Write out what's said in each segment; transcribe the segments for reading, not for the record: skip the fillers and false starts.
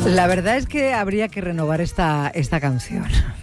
La verdad es que habría que renovar esta canción.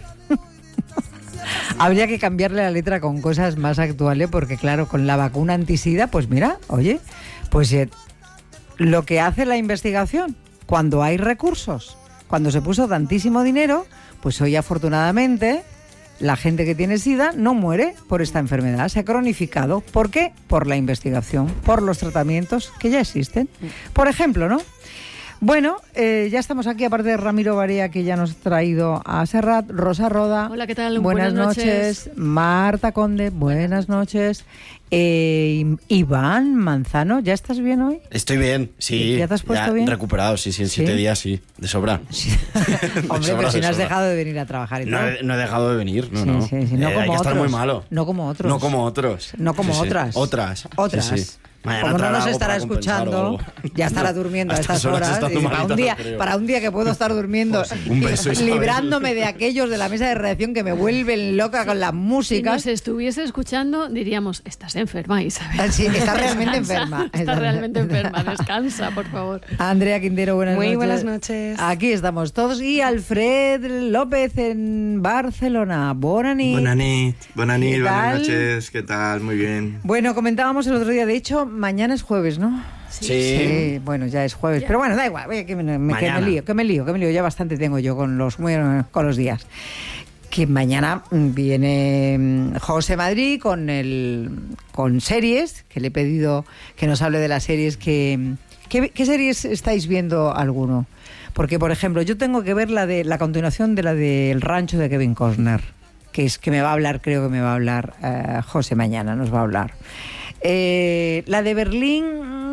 Habría que cambiarle la letra con cosas más actuales, porque claro, con la vacuna antisida, pues mira, oye, pues lo que hace la investigación, cuando hay recursos, cuando se puso tantísimo dinero, pues hoy afortunadamente la gente que tiene SIDA no muere por esta enfermedad, se ha cronificado. ¿Por qué? Por la investigación, por los tratamientos que ya existen. Por ejemplo, ¿no? Bueno, ya estamos aquí, aparte de Ramiro Barea, que ya nos ha traído a Serrat, Rosa Roda. Hola, ¿qué tal? Buenas noches. Marta Conde, buenas noches. Iván Manzano, ¿ya estás bien hoy? Estoy bien, sí. ¿Ya te has puesto bien? Recuperado, sí, en 7 días, sí, de sobra. Sí. Hombre, pero si no has dejado de venir a trabajar y no, todo. No he dejado de venir, no. Sí, no como hay que otros. estar muy malo. No como otros. No como otros. No como sí, otras. Otras. Otras. Sí. Como no nos estará escuchando, ya estará durmiendo a estas horas. Para un día que puedo estar durmiendo, un beso, librándome de aquellos de la mesa de redacción que me vuelven loca con la música. Si nos estuviese escuchando, diríamos, estás enferma, Isabel. Sí, estás realmente enferma. Estás realmente enferma, descansa, por favor. Andrea Quintero, buenas noches. Muy buenas noches. Aquí estamos todos. Y Alfred López en Barcelona. Buenas nit, buenas noches. ¿Qué tal? Muy bien. Bueno, comentábamos el otro día, de hecho, mañana es jueves, ¿no? Sí. Bueno, ya es jueves. Pero bueno, da igual, que me lío. Ya bastante tengo yo con los días. Que mañana viene José Madrid con series, que le he pedido que nos hable de las series ¿Qué series estáis viendo alguno? Porque, por ejemplo, yo tengo que ver la continuación de la del Rancho de Kevin Costner, que me va a hablar, creo que me va a hablar José mañana, nos va a hablar. La de Berlín,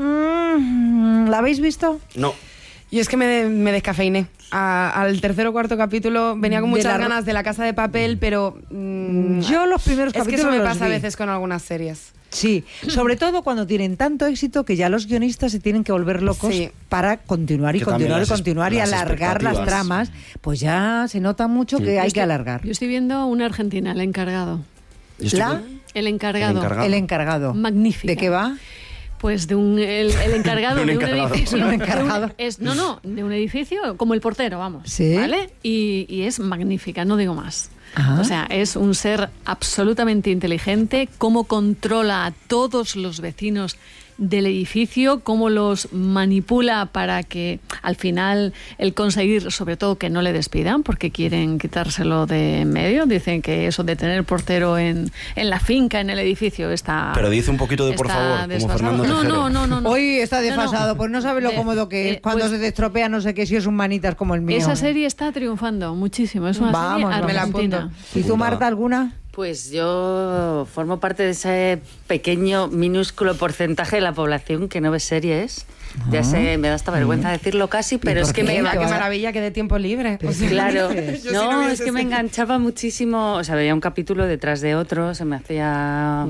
¿la habéis visto? No. Y es que me descafeiné. Al tercer o cuarto capítulo venía con muchas ganas de La Casa de Papel, pero yo los primeros capítulos es que eso me pasa a veces con algunas series. Sí, sobre todo cuando tienen tanto éxito que ya los guionistas se tienen que volver locos para continuar y alargar las tramas. Pues ya se nota mucho que hay que alargar. Yo estoy viendo una argentina, El Encargado. El Encargado. Magnífica. ¿De qué va? Pues el encargado de un edificio. ¿Un encargado? De un edificio, como el portero, vamos. ¿Sí? ¿Vale? Y es magnífica, no digo más. Ajá. O sea, es un ser absolutamente inteligente, cómo controla a todos los vecinos del edificio, cómo los manipula para que al final el conseguir, sobre todo, que no le despidan porque quieren quitárselo de en medio. Dicen que eso de tener portero en la finca, en el edificio, está... Pero dice un poquito de por favor, desfasado. como Fernando Tejero. No. Hoy está desfasado, pues no sabe lo cómodo que es cuando se te estropea no sé qué, si es un manitas como el mío. Esa serie está triunfando muchísimo, es una serie argentina. ¿Y tú, Marta, alguna? Pues yo formo parte de ese pequeño, minúsculo porcentaje de la población que no ve series. Ya sé, me da hasta vergüenza decirlo casi, pero es que qué maravilla que de tiempo libre. Pues claro, no, es que me enganchaba muchísimo, o sea, veía un capítulo detrás de otro, se me hacía...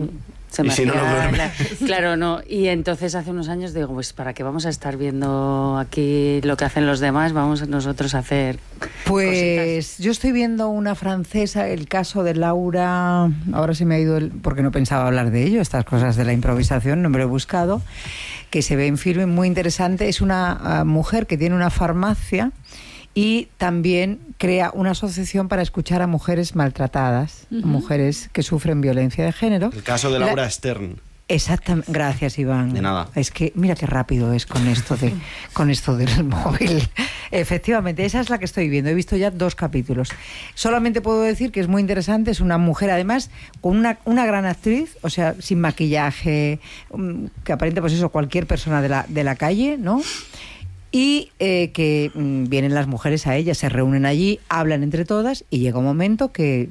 Claro, no. Y entonces hace unos años digo, pues ¿para qué vamos a estar viendo aquí lo que hacen los demás? Vamos nosotros a hacer cositas. Yo estoy viendo una francesa, el caso de Laura, ahora se me ha ido porque no pensaba hablar de ello, estas cosas de la improvisación, no me lo he buscado, que se ve en filme, muy interesante. Es una mujer que tiene una farmacia y también crea una asociación para escuchar a mujeres maltratadas, mujeres que sufren violencia de género. El caso de Laura Stern. Exactamente, gracias, Iván. De nada. Es que mira qué rápido es con esto del móvil. Efectivamente, esa es la que estoy viendo. He visto ya 2 capítulos. Solamente puedo decir que es muy interesante. Es una mujer, además, con una gran actriz, o sea, sin maquillaje, que aparenta, pues eso, cualquier persona de la calle, ¿no? Y que vienen las mujeres a ella, se reúnen allí, hablan entre todas y llega un momento que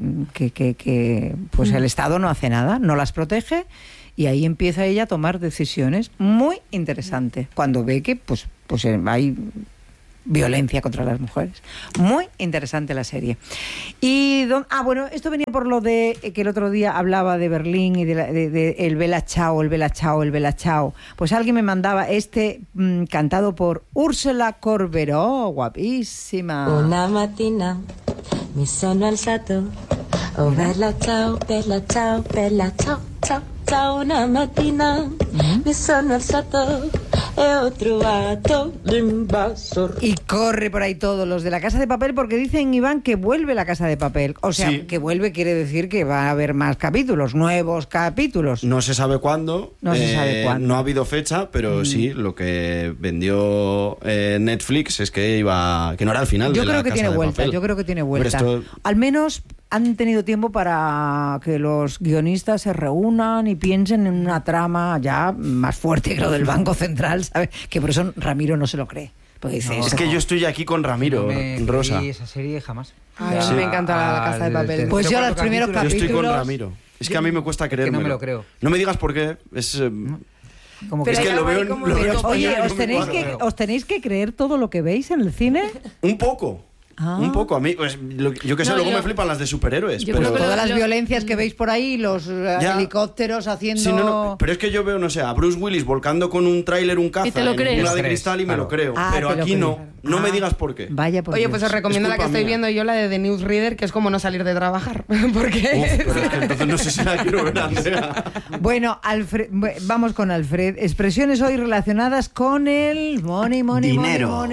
pues el Estado no hace nada, no las protege y ahí empieza ella a tomar decisiones. Muy interesante cuando ve que pues hay violencia contra las mujeres. Muy interesante la serie. Y bueno, esto venía por lo de que el otro día hablaba de Berlín y de el Bella Ciao, el Bella Ciao, el Bella Ciao. Pues alguien me mandaba cantado por Úrsula Corberó, guapísima. Una mattina mi sono alzato, oh bella ciao, bella ciao, bella ciao, ciao, ciao. Una mattina mi sono alzato otro vato de invasor. Y corre por ahí todos los de La Casa de Papel porque dicen, Iván, que vuelve La Casa de Papel. O sea, Sí. que vuelve quiere decir que va a haber más capítulos, nuevos capítulos. No se sabe cuándo. No se sabe cuándo. No ha habido fecha, pero sí, lo que vendió Netflix es que que no era el final Yo de La creo que Casa tiene de vuelta, Papel. yo creo que tiene vuelta. Pero esto- Al menos han tenido tiempo para que los guionistas se reúnan y piensen en una trama ya más fuerte que lo del Banco Central, ¿sabes? Que por eso Ramiro no se lo cree. Porque dice, Es que yo estoy aquí con Ramiro, No me Rosa. creí esa serie jamás. Ay, a mí me encanta La Casa de Papel. Pues yo los Cuarto primeros Yo estoy con capítulos- Ramiro. Es que a mí me cuesta que creérmelo. no me lo creo. No me digas por qué. Es, como Pero es que ya lo va veo ahí en como lo de- veo en Oye, español y ¿os no me tenéis, cuadra. ¿os tenéis que creer todo lo que veis en el cine? Un poco. Ah. Un poco. A mí, pues, yo que sé, No, luego yo- me flipan las de superhéroes. yo pero... creo que Todas las lo- violencias que veis por ahí, los Ya. helicópteros haciendo... Sí, no, pero es que yo veo, no sé, a Bruce Willis volcando con un tráiler un caza Y te lo en crees. una de Lo crees, cristal y me lo claro. creo. Ah, pero te lo aquí crees. no. No me Ah. digas por qué. Vaya por Oye, Dios. pues os recomiendo Es la que culpa estoy mía. viendo yo, la de The Newsreader, que es como no salir de trabajar. Porque... Uf, pero es que entonces no sé si la quiero ver, Andrea. Bueno, vamos con Alfred. Expresiones hoy relacionadas con el money, Dinero. money.